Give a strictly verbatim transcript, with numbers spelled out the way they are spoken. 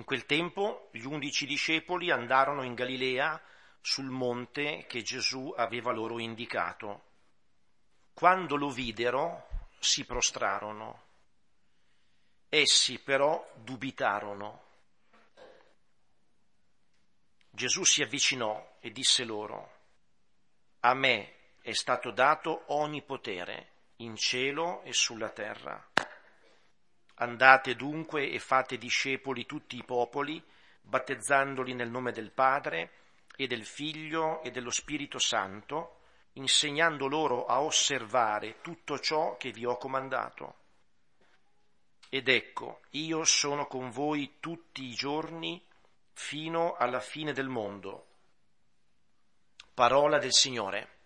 In quel tempo gli undici discepoli andarono in Galilea sul monte che Gesù aveva loro indicato. Quando lo videro si prostrarono. Essi però dubitarono. Gesù si avvicinò e disse loro: a me è stato dato ogni potere in cielo e sulla terra. Andate dunque e fate discepoli tutti i popoli, battezzandoli nel nome del Padre e del Figlio e dello Spirito Santo, insegnando loro a osservare tutto ciò che vi ho comandato. Ed ecco, io sono con voi tutti i giorni fino alla fine del mondo. Parola del Signore.